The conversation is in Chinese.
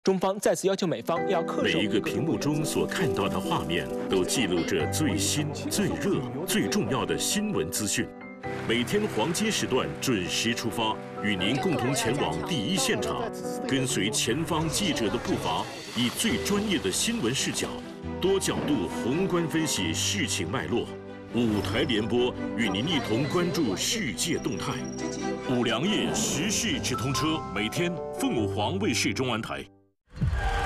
中方再次要求美方要恪守每一个屏幕中所看到的画面，都记录着最新、最热、最重要的新闻资讯。每天黄金时段准时出发，与您共同前往第一现场，跟随前方记者的步伐，以最专业的新闻视角，多角度宏观分析事情脉络。5台联播与您一同关注世界动态。5粮液时事直通车，每天凤凰卫视中文台。